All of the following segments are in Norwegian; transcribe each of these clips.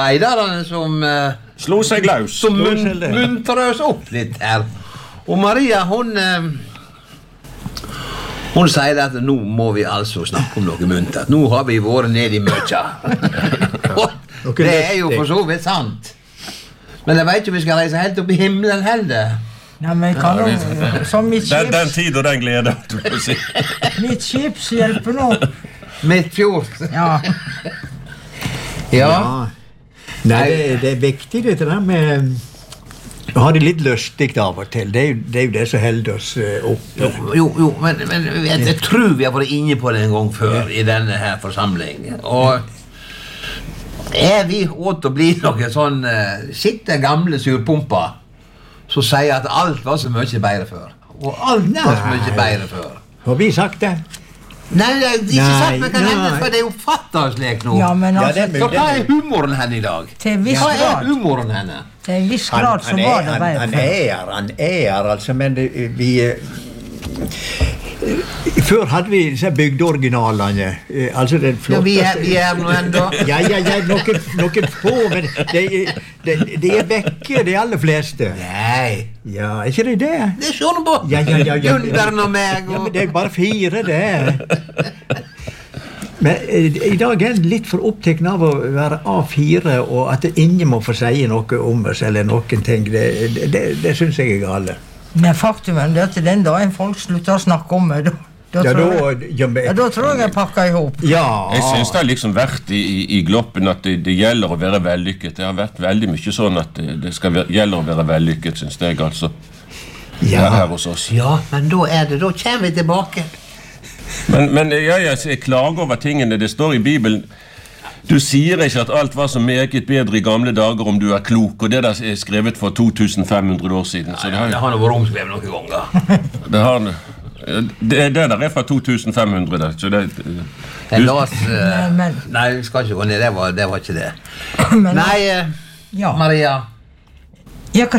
speiderne som Slå seg løs. Som muntrer oss opp litt her. Og Maria, hun sier at nå må vi altså snakke om noe muntert. Nå har vi vært nede i møkja. Det jo for så vidt sant. Men jeg vet ikke om vi skal reise helt opp i himmelen heller. Nei, men kan jo, som mitt skips... Den tid og den glede, du må si. Mitt skips hjelper nå. Mitt fjord. Ja. Nei, det viktig det der med å ha det litt lustig av og til. Det jo det som holder oss opp. Jo, men jeg tror vi har vært inne på det en gang før i denne her forsamling. Og vi åt å bli noen sånn skitte gamle surpumper som sier at alt var så mye bedre før. Og alt var så mye bedre før. Har vi sagt det? Nei, det ikke sagt meg kan hende, for det oppfatter oss lek nå. Ja, men altså... Så hva humoren henne i dag? Til en viss grad. Humoren henne? Til en viss grad så var det bedre før. Han altså, men vi... Før hadde vi disse bygdeoriginalene, altså den flotte... Ja, vi nå enda. Ja, noen få, men de vekke, de aller fleste. Nei. Ja, ikke det det? Det skjønner på. Ja. Gunderen og meg. Ja, men det bare 4, det. Men i dag det litt for opptatt av å være A4, og at ingen må få si noe om oss, eller noen ting. Det synes jeg gale. Men faktum er at den dagen folk slutter å snakke om meg, da tror jeg pakker ihop. Ja. Jeg synes det liksom vært i Gloppen at det gjelder å være vellykket. Det har vært veldig mye sånn at det gjelder å være vellykket, synes jeg altså. Her hos oss. Ja, men da kommer vi tilbake. Men jeg klager over tingene. Det står i Bibelen. Du sier ikke at alt var så meget bedre i gamle dager om du klok, og det der skrevet for 2500 år siden. Så det har vært omskrevet noen ganger. Det har det. Det der fra 2500 der. Så det... Jeg las... Nei, vi skal ikke gå ned, det var ikke det. Nei, Maria. Jeg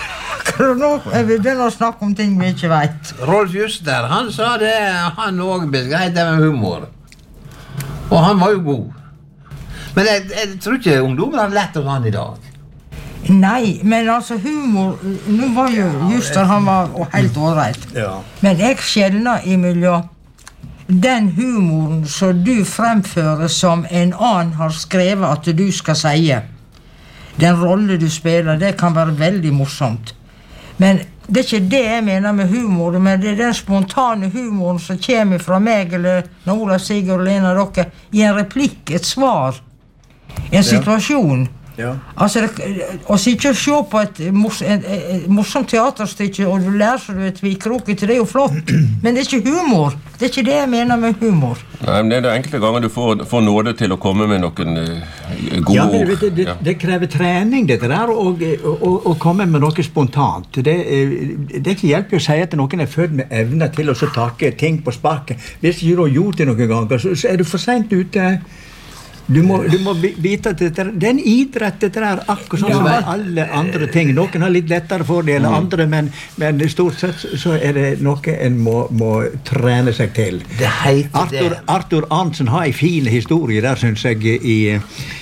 vil begynne å snakke om ting vi ikke vet. Rolf Juster, han sa det, han også beskrev det med humor. Og han var jo god. Men jeg tror ikke ungdommen har lett av han i dag. Nei, men altså humor... Nå var jo Juster, han var helt ålreit. Ja. Men jeg skjelner imellom den humoren som du fremfører som en annen har skrevet at du skal si. Den rolle du spiller, det kan være veldig morsomt. Men det ikke det jeg mener med humor, men det den spontane humoren som kommer fra meg, eller Ola, Sigurd og Lena, dere, i en replikk, et svar. En situasjon. Ja. Altså, å sitte og se på et morsomt teaterstykke, og du lærer så du tvikroket, det jo flott. Men det ikke humor. Det ikke det jeg mener med humor. Nei, men det enkelte ganger du får nåde til å komme med noen gode ord. Det krever trening, dette der, og komme med noe spontant. Det ikke hjelper å si at noen født med evner til å så take ting på sparket. Hvis du har gjort det noen ganger, så du for sent ute. Du må vite at det en idrett, det akkurat sånn som alle andre ting. Noen har litt lettere for det enn andre, men stort sett så det noe en må trene seg til. Arthur Arntzen har en fin historie der, synes jeg,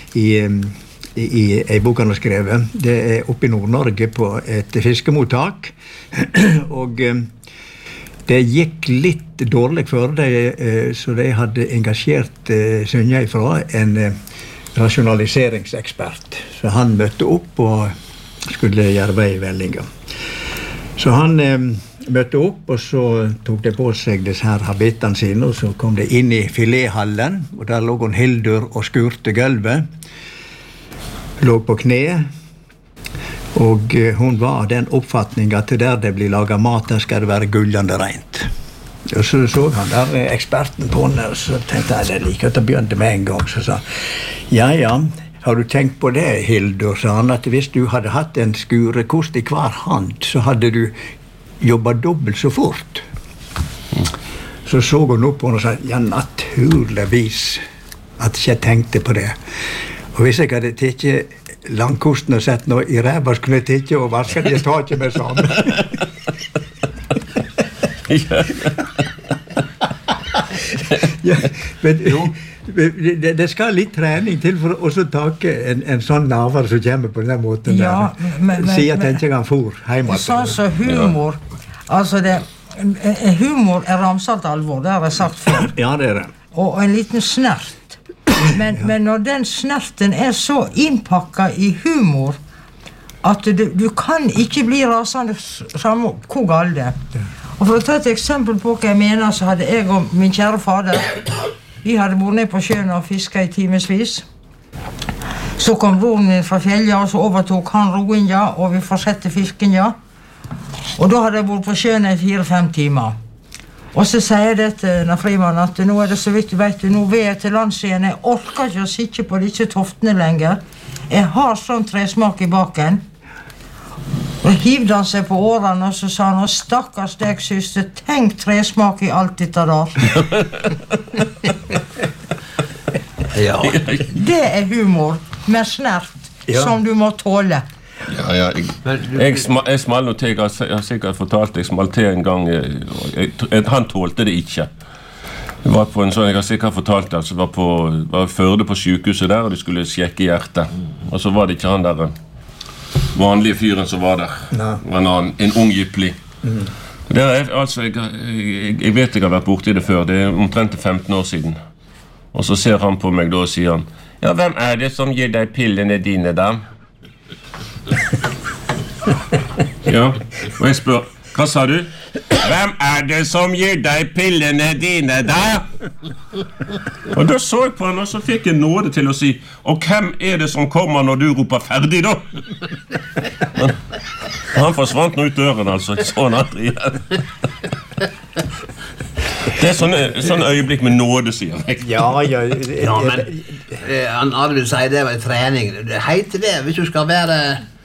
i boken han skrevet. Det oppe i Nord-Norge på et fiskemottak, og det gikk litt dårlig for det, så de hadde engasjert Sønja ifra en rasjonaliseringsekspert. Så han møtte opp og skulle gjøre veiveldinger. Så han møtte opp, og så tok de på seg disse her habitene sine, og så kom de inn i filethallen, og der lå hun Hildur og skurte gulvet. Lå på kne. Og hun var av den oppfatningen at der det blir laget mat, der skal det være gullende rent. Og så han der eksperten på henne, og så tenkte jeg det like at det begynte med en gang. Så sa han, ja, har du tenkt på det, Hildur, sa han, at hvis du hadde hatt en skurekost i hver hand, så hadde du jobbet dobbelt så fort. Så hun opp på henne og sa, ja, naturligvis at jeg ikke tenkte på det. Og hvis jeg hadde tikket langkosten og sett noe i ræva, skulle jeg tikke og vaske det, jeg tar ikke meg sammen. Ja, men Det skal litt trening til for å også take en sånn lavere som kommer på den måten. Ja, Sier tenker jeg han for hjemme. Sånn som humor, altså humor ramsalt alvor, det har jeg sagt før. Ja, det det. Og en liten snert. Men når den snerten så innpakket i humor, at du kan ikke bli rasende samme hvor galt det. Og for å ta et eksempel på hva jeg mener, så hadde jeg og min kjære fader, vi hadde vært ned på sjøen og fisket i timesvis. Så kom broren min fra fjellet, og så overtok han roingen, og vi fortsatte fisken, Og da hadde jeg vært på sjøen i 4-5 timer. Og så sier jeg det til Frimann at nå det så vidt du vet, nå vil jeg til lands igjen, jeg orker ikke å sitte på disse toftene lenger. Jeg har sånn tresmak i baken. Og hivde han seg på årene, og så sa han, stakkars deg, syster, tenk tresmak i alt dette der. Ja. Det humor med snert, som du må tåle. Ja, jeg smalt noe til, jeg har sikkert fortalt, jeg smalt til en gang, han tålte det ikke. Det var på en sånn, jeg har sikkert fortalt det, altså, var Førde på sykehuset der, og de skulle sjekke hjertet. Og så var det ikke han der vanlige fyren som var der. Det var en ung gypli. Det altså, jeg vet jeg har vært borte i det før, det omtrent 15 år siden. Og så ser han på meg da og sier han, ja, hvem det som gir deg pillene dine da? Ja, og jeg spør, hva sa du? Hvem det som gir deg pillene dine da? Og da så jeg på han, og så fikk jeg nåde til å si, og hvem det som kommer når du roper ferdig da? Han forsvant nå ut døren, altså, sånn aldri igjen. Det sånn øyeblikk med nåde, sier jeg. Ja, men Arvid sier det var trening. Det heter det, hvis du skal være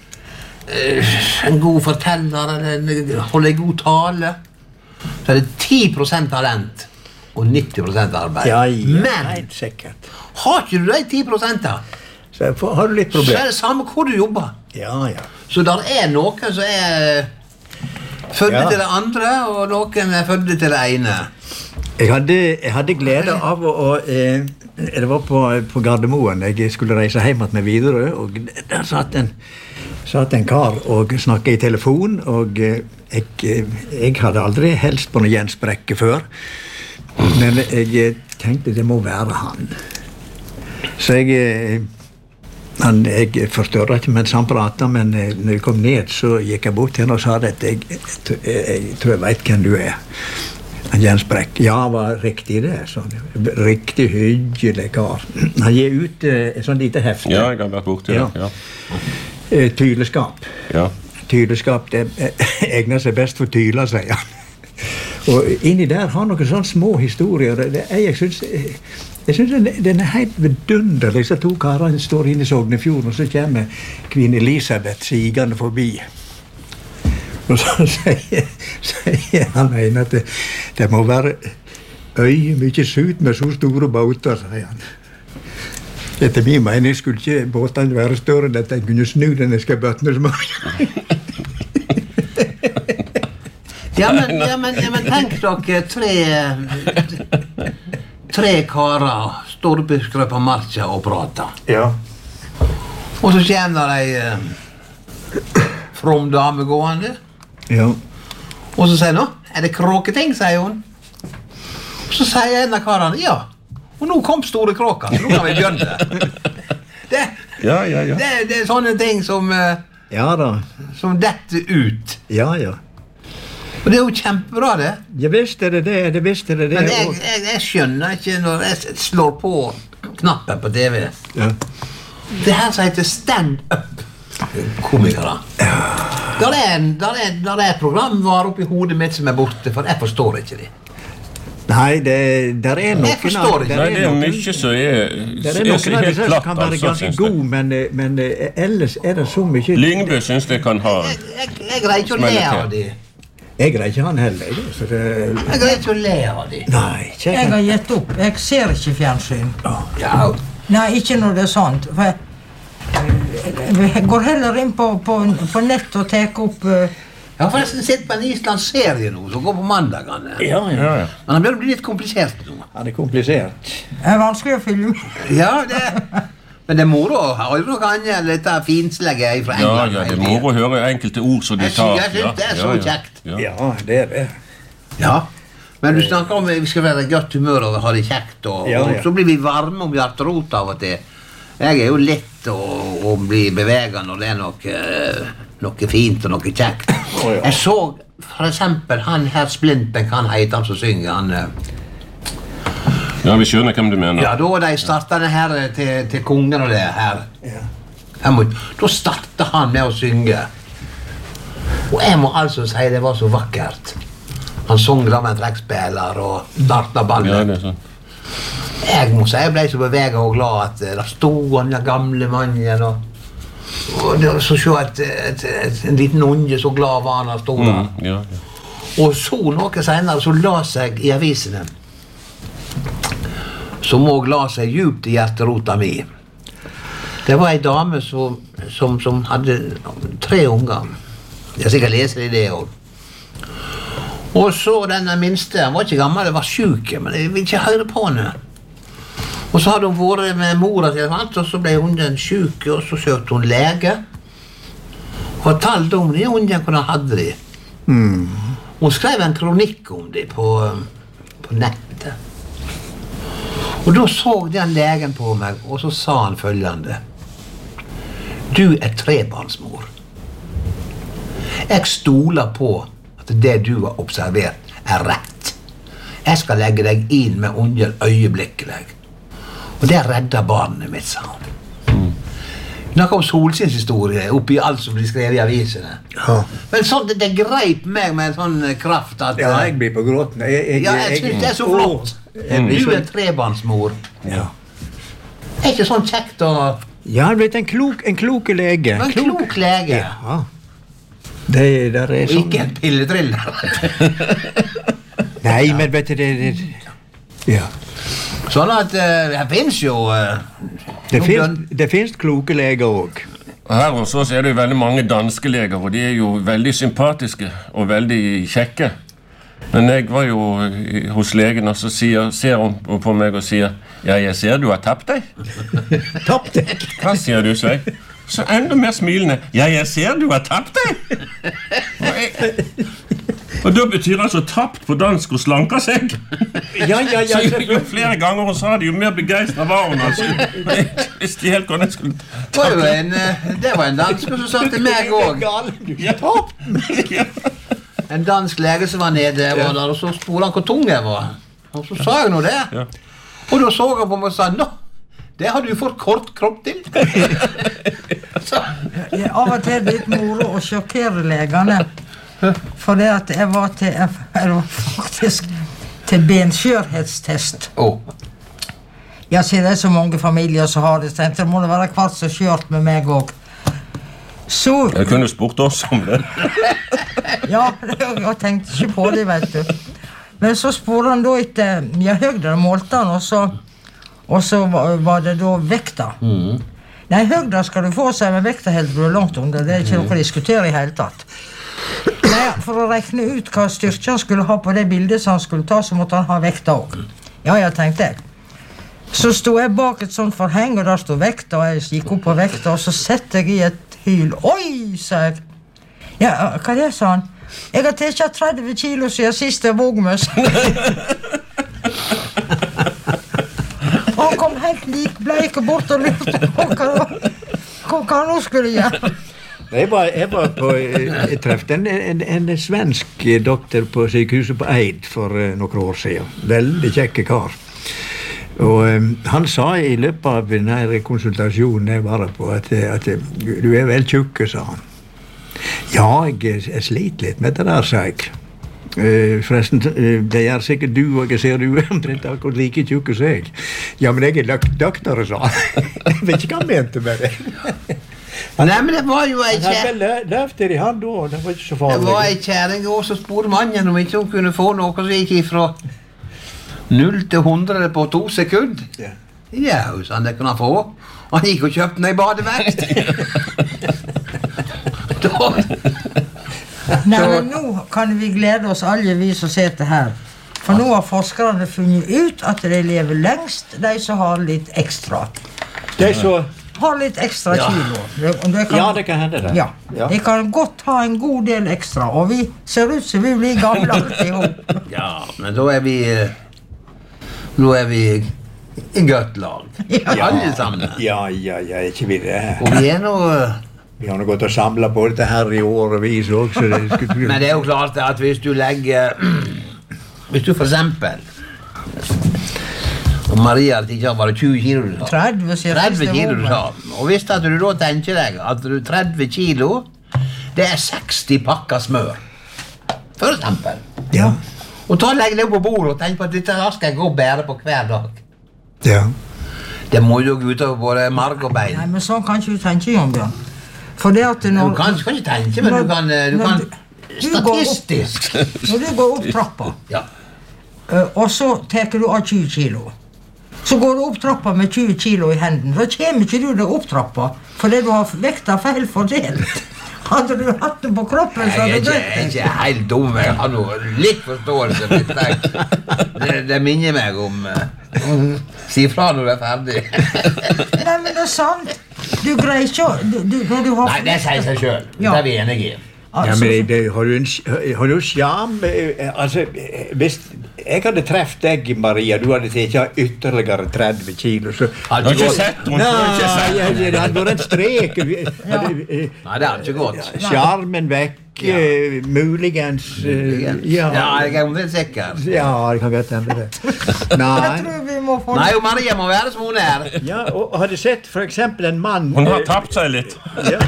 en god forteller, eller holde en god tale, så det 10% talent og 90% arbeid. Men sikkert. Har ikke du de 10% da? Så har du litt problem. Så det samme hvor du jobber. Ja. Så der noen som fødde til det andre, og noen fødde til det ene. Jeg hadde glede av det var på Gardermoen, jeg skulle reise hjem med Widerøe, og der satt en kar og snakket i telefon, og jeg hadde aldri helst på noe gjensprekke før, men jeg tenkte det må være han. Så jeg forstørret ikke mens han pratet, men når jeg kom ned så gikk jeg bort til henne og sa at jeg tror jeg vet hvem du Han Jens Brekk. Ja, var riktig det. Sånn. Riktig hyggelig kar. Han gir ut et sånt lite hefte. Ja, jeg har vært borte. Ja. Tydeskap. Ja. Tydeskap, det egner seg best for tyler, sier han. Og inni der har noen sånne små historier. Jeg synes den helt vidunderlig. Disse to karene står inne i Sognefjorden, og så kommer Kvinn Elisabeth sigende forbi. Og så sier han ene at det må være mye sut med så store båter, sier han. Etter min mening skulle ikke båtene være større enn at jeg kunne snu denne skabøttene som Ja, men tenk dere tre karer storbyskrøp på marka og prater. Ja. Og så kommer de from dame gående. Ja. Og så sier hun, det kråketing, sier hun. Og så sier en av karene, ja, og nå kom store kråker, så nå kan vi begynne. Det sånne ting som som detter ut. Ja. Og det jo kjempebra, det. Jeg visste det. Men jeg skjønner ikke når jeg slår på knappen på TV. Ja. Det her som heter stand-up komikere. Der er et program var oppi hodet mitt som borte, for jeg forstår ikke det. Nei, der er noen... Jeg forstår ikke. Nei, det mye som der er noen av disse som kan være ganske god, men ellers det så mye... Lyngbø synes det kan ha... Jeg greier ikke å le av det. Jeg greier ikke han heller. Jeg greier ikke å le av det. Nei, ikke jeg har gitt opp. Jeg ser ikke fjernsyn. Ja. Nei, ikke når det sant. Jeg går heller inn på nett og tek opp Jeg har forresten sett på en Islands-serie nå, som går på mandagene. Ja. Men han begynner å bli litt komplisert nå. Han komplisert. Det vanskelig å filme. Ja, men det moro har jo noe annet, dette finslegget fra England. Ja, det moro å høre enkelte ord som de tar. Jeg synes det så kjekt. Ja, det det. Ja, men du snakker om vi skal være i godt humør og ha det kjekt, og så blir vi varme om hjerterot av og til. Jeg jo lett å bli beveget når det noe fint og noe kjekt. Jeg så for eksempel han her Splinten, han heter han som synger, han... Ja, vi skjønner hvem du mener. Ja, da de startet det her til kongen og det her. Da startet han med å synge. Og jeg må altså si det var så vakkert. Han sang da med en trekkspiller og startet ballet. Ja, det sånn. Jeg må si jeg ble så beveget og glad at det stod han den gamle mannen og så en liten unge så glad var han stod der. Og så noe senere så la seg i avisene som også la seg djupt i hjerterota mi. Det var en dame som hadde 3 unger. Jeg sikkert leser i det også. Og så denne minste, han var ikke gammel, det var syk, men jeg vil ikke høre på henne. Og så hadde hun vært med mora til og så ble hun den syke, og så søkte hun lege. Og fortalte om de ungen hvordan han hadde de. Hun skrev en kronikk om de på nettet. Og da så den legen på meg, og så sa han følgende. Du 3-barnsmor. Jeg stoler på at det du har observert rett. Jeg skal legge deg inn med unger øyeblikkelig. Og det redder barnet mitt, sa han. Noe om Solsins historie, oppi alt som blir skrevet i avisene. Ja. Men sånn, det greip meg med en sånn kraft at... Ja, jeg blir på gråten. Jeg synes det så flott. Du 3-barnsmor. Ja. Ikke sånn kjekt å... Ja, han ble en klok lege. En klok lege. Ja. Det der sånn... Og ikke en pilletriller. Nei, men vet du, det... Ja. Sånn at det finnes jo... Det finnes kloke leger også. Her hos oss det jo veldig mange danske leger, og de jo veldig sympatiske og veldig kjekke. Men jeg var jo hos legen, og så ser hun på meg og sier, ja, jeg ser du har tapt deg. Tapt deg? Hva sier du, så jeg? Så enda mer smilende, ja, jeg ser du har tapt deg. Og da betyr altså tapt på dansk og slanker seg. Ja. Så jo flere ganger hun sa det, jo mer begeistret var hun, altså. Jeg visste helt hvordan jeg skulle tapt. Det var en dansk som sa til meg også. Tapt? En dansk lege som var nede, var der, og så spurte han hvor tung jeg var. Og så sa jeg nå det. Og da så han på meg og sa, nå, det har du for kort kropp til. Av og til litt moro å sjokkere legene. For det at jeg var faktisk til benskjørhetstest. Jeg ser det så mange familier som har det, så det må det være kvart så skjørt med meg også. Så... Jeg kunne spurt oss om det. Ja, jeg tenkte ikke på det, vet du. Men så spurte han da etter, jeg høgde og målte han, og så var det da vekta. Nei, høgda skal du få seg, men vekta helt du langt under, det ikke noe å diskutere i hele tatt. Nei, for å rekne ut hva styrke han skulle ha på det bildet som han skulle ta, så måtte han ha vekta også. Ja, jeg tenkte jeg. Så stod jeg bak et sånt forheng, og der stod vekta, og jeg gikk opp på vekta, og så sette jeg i et hyl. Oi, sa jeg. Ja, hva det, sa han? Jeg har tilkjent 30 kilo siden sist jeg vågmøs. Og han kom helt likbleik bort og lurte på hva han nå skulle gjøre. Jeg treffte en svensk doktor på sykehuset på Eid for noen år siden. Veldig kjekke kar. Og han sa i løpet av denne konsultasjonen jeg var på at du vel tjukke, sa han. Ja, jeg sliter litt med det der, sa jeg. Forresten, det gjør sikkert du, og jeg ser du omtrent akkurat like tjukke som jeg. Ja, men jeg doktor, sa han. Jeg vet ikke hva han mente med det. Nei, men det var jo ei kjæring. Løfter i hand da, det var ikke så farlig. Det var ei kjæring også, så spurte mannen om ikke hun kunne få noe som gikk ifra 0 til 100 på 2 sekunder. Ja, sa han, det kunne han få. Han gikk og kjøpte den i badevekt. Nei, men nå kan vi glede oss alle, vi som sitter her. For nå har forskerne funnet ut at de lever lengst, de som har litt ekstra. Det er så... Har litt ekstra kilo. Det kan hende det. Ja, de kan godt ha en god del ekstra, og vi ser ut som vi blir gamle alt i hop. Ja, men da er vi i godt lag. Alle sammen. Ja, ikke vi det. Og vi er nå... Vi har nå gått og samlet på dette her i årevis også. Men det er jo klart at hvis du legger... Hvis du for eksempel... Og Maria hadde ikke bare 20 kilo du sa. 30 kilo du sa. Og hvis at du da tenker deg at du 30 kilo, det er 60 pakker smør. For eksempel. Ja. Og legg det på bordet og tenk på at dette skal jeg gå og bære på hver dag. Ja. Det må jo gå ut av både marg og bein. Nei, men sånn kan ikke du tenke, Jon Bjørn. For det at når... Du kan ikke tenke, men du kan statistisk. Når du går opp trappa, Ja. Og så teker du av 20 kilo, så går du opp trappa med 20 kilo i hendene, så kommer ikke du deg opp trappa, fordi du har vekta feil fordelt. Hadde du hatt den på kroppen, så hadde du Jeg er ikke helt dum, jeg har noe litt forståelse for det. Det minner meg om... Si fra når du er ferdig. Nei, men det er sant. Du greier ikke når du har... Nei, det sier seg selv. Det er vi enige i. Ja, men har du skjam? Altså, hvis jeg hadde treft deg, Maria, du hadde tatt ytterligere 30 kilo, så... Du har ikke sett henne, det hadde vært en strek. Nei, det er ikke godt. Skjarmen vekk, muligens... Ja, jeg er om det sikker. Ja, det kan godt hende det. Jeg tror vi må få... Nei, og Maria må være som hun er. Ja, og har du sett for eksempel en mann... Hun har tapt seg litt. Ja,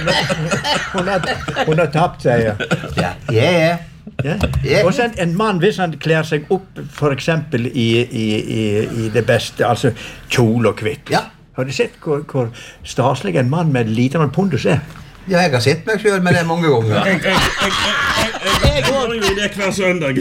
hun har tapt seg, ja. Ja. Og så en mann, hvis han klær seg opp for eksempel i det beste, altså kjole og kvitt. Ja. Har du sett hvor staselig en mann med liten pondus er? Ja, jeg har sett meg selv med det mange ganger. Jeg går jo i det hver søndag.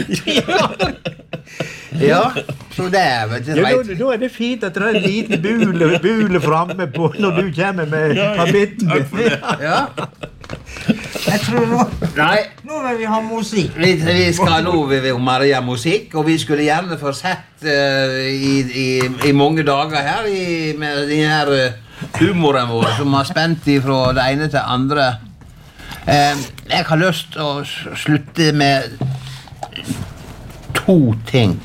Ja, så det er vel ikke reit. Da er det fint at det er en liten bule fremme på når du kommer med habitten. Ja. Jeg tror nå vil vi ha musikk. Vi skal nå ved Maria musikk, og vi skulle gjerne få sett i mange dager her med denne her humoren vår som har spent fra det ene til andre. Jeg har lyst til å slutte med 2 ting.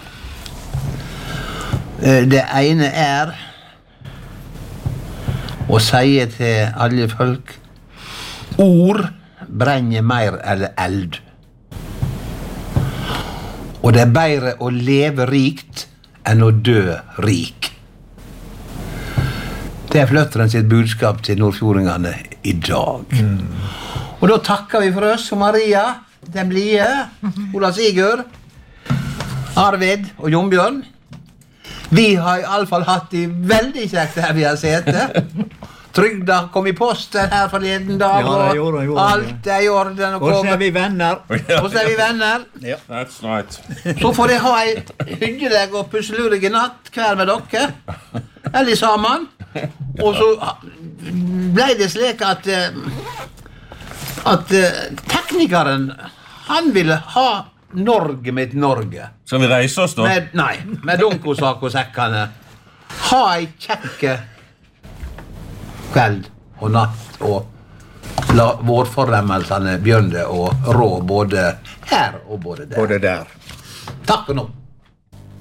Det ene er å si til alle folk: ord brenner mer eller eld. Og det er bedre å leve rikt enn å dø rik. Det er Fløtteren sitt budskap til nordfjordingene i dag. Og da takker vi for oss og Maria, den blide, Ola Sigurd, Arvid og Jon Bjørn. Vi har i alle fall hatt det veldig kjekt her vi har sett det. Trygda kom i posten her forleden dag, og alt er i orden. Og så er vi venner. Yeah, that's right. Så får jeg ha en hyggelig og pusselurig natt hver med dere, alle sammen. Og så ble det slik at teknikeren, han ville ha Norge mitt Norge. Skal vi reise oss da? Med dunkosak og sekkene. Ha ei kjekke kveld og natt, og la vårforremmelsene begynne å rå både her og både der. Både der. Takk for nå.